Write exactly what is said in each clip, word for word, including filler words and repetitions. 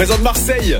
présente Marseille.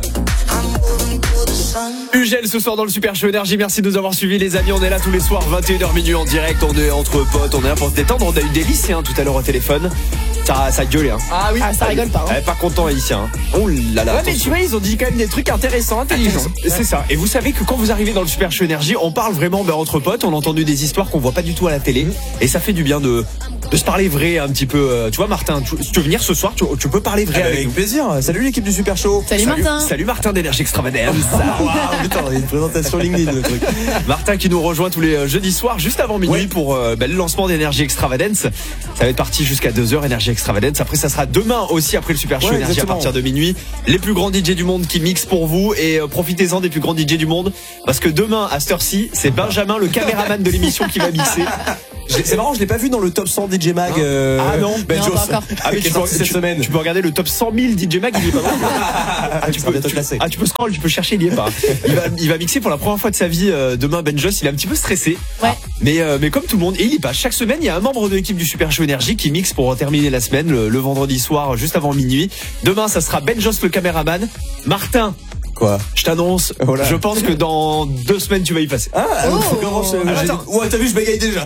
Ugel ce soir dans le Super Show Énergie. Merci de nous avoir suivis les amis. On est là tous les soirs vingt et une heures minuit en direct. On est entre potes, on est là pour se détendre. On a eu des lycéens tout à l'heure au téléphone. Ça, ça gueulait hein. Ah oui, ah, ça rigole pas hein. Ouais, pas content les lycéens. Oh là là. Ouais mais tu vois ils ont dit quand même des trucs intéressants, intelligents. C'est ça. Et vous savez que quand vous arrivez dans le Super Show Énergie, on parle vraiment ben, entre potes. On a entendu des histoires qu'on voit pas du tout à la télé. Et ça fait du bien de de se parler vrai un petit peu. Tu vois Martin, tu, si tu veux venir ce soir, tu, tu peux parler vrai. Ah bah avec, avec plaisir. Salut l'équipe du Super Show. Salut, salut Martin. Salut Martin d'Énergie Extravagance. Waouh, putain, il y a une présentation LinkedIn le truc. Martin qui nous rejoint tous les jeudis soirs juste avant minuit ouais. pour euh, bah, le lancement d'Énergie Extravagance. Ça va être parti jusqu'à deux heures Énergie Extravagance. Après ça sera demain aussi après le Super Show ouais, Énergie à partir de minuit. Les plus grands D J du monde qui mixent pour vous et euh, profitez-en des plus grands D J du monde parce que demain à cette heure-ci, c'est Benjamin le caméraman de l'émission qui va mixer. C'est marrant, je l'ai pas vu dans le top cent D J Mag. Euh... Ah non, Ben non, pas encore. Ah mais tu, peux, cette tu, semaine. tu peux regarder le top cent mille D J Mag, il est pas mal. Ah, tu, peux, tu, ah, tu peux scroll, tu peux chercher, il y est pas. Il va, il va mixer pour la première fois de sa vie euh, demain. Ben Joss, il est un petit peu stressé. Ouais. Mais euh, mais comme tout le monde, et il y passe. Chaque semaine, il y a un membre de l'équipe du Super Show Énergie qui mixe pour terminer la semaine le, le vendredi soir, juste avant minuit. Demain, ça sera Ben Joss le caméraman, Martin. Quoi? Je t'annonce, oh je pense que dans deux semaines tu vas y passer. Ah, oh. Comment je... ah attends. Ouais, t'as vu, je bégaye déjà.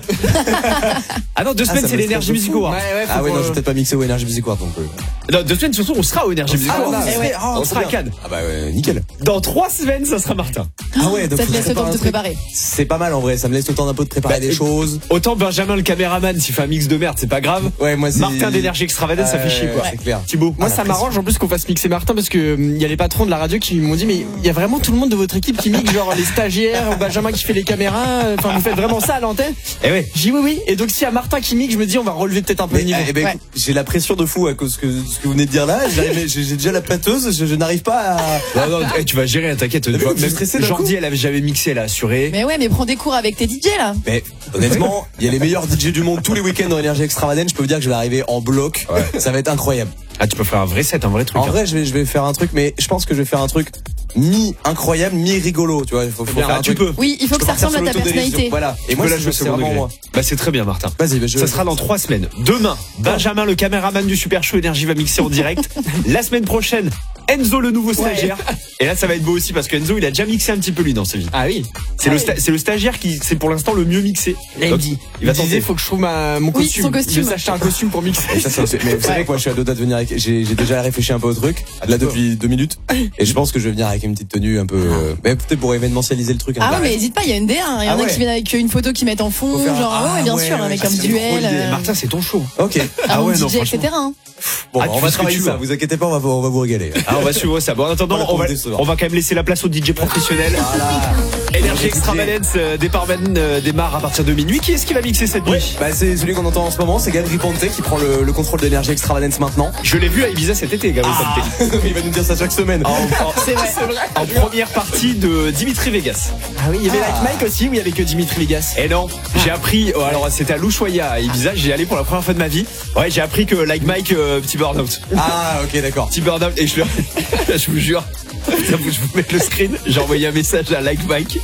Ah non, deux semaines ah, c'est l'Énergie Music Award. Ouais, ouais, ah ouais, non, je vais peut-être pas mixer au Énergie Music Award donc. Non, deux semaines surtout, on sera au Énergie Music Award. Ah, ouais. oh, on sera bien. à Cannes. Ah bah ouais, nickel. Dans trois semaines, ça sera Martin. Ah ouais, donc ça te laisse le temps de te préparer. C'est pas mal en vrai, ça me laisse le temps d'un peu de préparer bah, des choses. Autant Benjamin le caméraman, s'il fait un mix de merde, c'est pas grave. Ouais, moi c'est Martin d'Énergie Extravagance, ça fait chier quoi. C'est clair. Thibaut. Moi ça m'arrange en plus qu'on fasse mixer Martin parce que il y a les patrons de la radio qui m'ont dit mais il y a vraiment tout le monde de votre équipe qui mixe, genre les stagiaires, Benjamin qui fait les caméras, enfin vous faites vraiment ça à l'antenne. Eh ouais. J'ai dit oui oui. Et donc s'il y a Martin qui mixe, je me dis on va relever peut-être un peu mais, le niveau. Eh ben, ouais. J'ai la pression de fou à cause que ce que vous venez de dire là. J'ai déjà la pâteuse, je, je n'arrive pas à. Non non, hey, tu vas gérer, t'inquiète. Jordi, elle avait jamais mixé, elle a assuré. Mais ouais, mais prends des cours avec tes D J là. Mais honnêtement, il y a les meilleurs D J du monde tous les week-ends dans Énergie Extravagance. Je peux vous dire que je vais arriver en bloc. Ouais. Ça va être incroyable. Ah, tu peux faire un vrai set, un vrai truc. En hein. vrai, je vais, je vais faire un truc, mais je pense que je vais faire un truc mi incroyable, mi rigolo, tu vois. Il faut, faut faire ah, un tu truc. peux. Oui, il faut que ça ressemble à ta personnalité. Voilà. Et moi, là, je veux vraiment moi. Bah, c'est très bien, Martin. Vas-y, bah, je... ça sera dans trois semaines. Demain, Benjamin, le caméraman du Super Show Énergie, va mixer en direct. La semaine prochaine, Enzo, le nouveau stagiaire. Ouais. Et là, ça va être beau aussi parce que Enzo, il a déjà mixé un petit peu lui dans sa vie. Ah oui. C'est ah le, oui. sta- c'est le stagiaire qui, c'est pour l'instant le mieux mixé. Là, il dit. Il va il disait, faut que je trouve ma, mon costume. Oui, son costume. Je vais s'acheter un costume pour mixer. Ça, ça, mais vous savez que moi, je suis à deux doigts de venir avec, j'ai, j'ai déjà réfléchi un peu au truc. Ah, là, depuis deux minutes. Et je pense que je vais venir avec une petite tenue un peu, euh, mais peut-être pour événementialiser le truc. Ah ouais, mais hésite pas, il y a une D un. Il y en a qui viennent avec une photo qui mettent en fond, genre, ah ouais, bien sûr, avec un duel. Martin, c'est ton show. Ok. Ah ouais, non, et cetera. Bon, ah, on va travailler ça, vous inquiétez pas, on va, on va vous régaler. Ah, on va suivre ça. Bon, en attendant, on va, on va quand même laisser la place aux D J professionnels. Voilà. Énergie Extravagance, euh, départ euh, démarre à partir de minuit. Qui est-ce qui va mixer cette nuit? Oui, bah c'est celui qu'on entend en ce moment, c'est Gabri Ponte qui prend le, le contrôle d'Énergie Extravagance maintenant. Je l'ai vu à Ibiza cet été, Gabri ah. Ponte. Il va nous dire ça chaque semaine. En, en, c'est vrai, c'est vrai. En première partie de Dimitri Vegas. Ah oui, il y avait ah. Like Mike aussi, où il y avait que Dimitri Vegas. Et non, j'ai appris, oh, alors c'était à L'Ushuaïa à Ibiza, j'ai allé pour la première fois de ma vie. Ouais, j'ai appris que Like Mike, euh, petit burn-out. Ah, ok, d'accord. Petit burn-out, et je, je vous jure, je vous mets le screen, j'ai envoyé un message à Like Mike.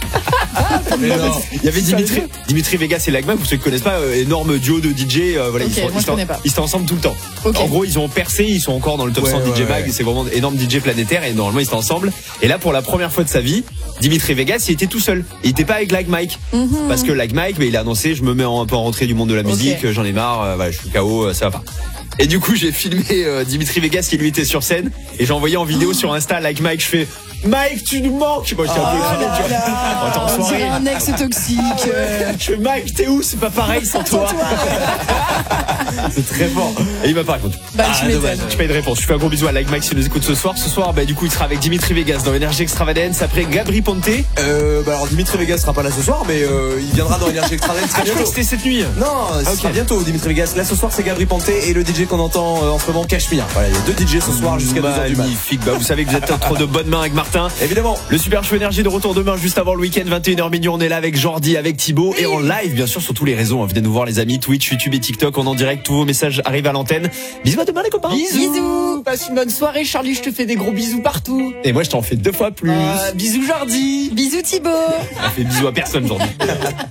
Il y avait Dimitri, Dimitri Vegas et Like Mike, pour ceux qui ne connaissent pas, euh, énorme duo de D J, euh, voilà, okay, ils, sont, moi, ils, sont, ils sont ensemble tout le temps. Okay. En gros, ils ont percé, ils sont encore dans le top ouais, cent ouais, D J Mag, ouais. C'est vraiment énorme D J planétaire et normalement ils étaient ensemble. Et là, pour la première fois de sa vie, Dimitri Vegas, il était tout seul. Il était pas avec Like Mike. Mm-hmm. Parce que Like Mike, mais il a annoncé, je me mets un peu en rentrée du monde de la musique, okay. J'en ai marre, euh, voilà, je suis K O, euh, ça va pas. Et du coup, j'ai filmé euh, Dimitri Vegas qui lui était sur scène et j'ai envoyé en vidéo oh. sur Insta Like Mike, je fais Mike, tu nous manques. Moi, j'étais un peu écramé, tu vois. On dirait un ex toxique. Je fais Mike, t'es où? C'est pas pareil sans toi. C'est très fort. Et il m'a pas répondu. Bah, ah, tu dommage. Je pas eu de réponse. Je fais un gros bisou à Like Mike s'il nous écoute ce soir. Ce soir, bah, du coup, il sera avec Dimitri Vegas dans Énergie Extravagance. Après Gabri Ponte. Euh, bah, alors, Dimitri Vegas sera pas là ce soir, mais euh, il viendra dans Énergie Extravagance. Ah, je crois que c'était cette nuit. Non, ce okay. sera bientôt Dimitri Vegas. Là, ce soir, c'est Gabri Ponte et le D J qu'on entend euh, en ce moment, Cachemire. Voilà, il y a deux D J ce soir jusqu'à deux heures du matin. Magnifique. Bah, vous savez que vous êtes entre de bonnes mains avec Martin. Évidemment. Le Super Show Énergie de retour demain, juste avant le week-end, vingt et une heures minuit. On est là avec Jordi, avec Thibaut et en live, bien sûr, sur tous les réseaux. Venez nous voir, les amis. Twitch, YouTube et TikTok. On est en direct. Tous vos messages arrivent à l'antenne. Bisous à demain, les copains. Bisous. Bisous. Passe une bonne soirée, Charlie. Je te fais des gros bisous partout. Et moi, je t'en fais deux fois plus. Euh, bisous, Jordi. Bisous, Thibaut. On fait bisous à personne, Jordi.